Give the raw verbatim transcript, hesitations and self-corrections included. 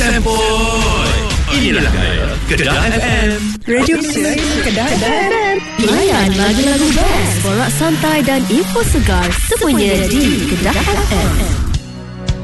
Sempoi. Inilah gaya Kedah F M. Radio Kedah F M. Layan lagu-lagu best, borak santai dan info segar semuanya di Kedah F M.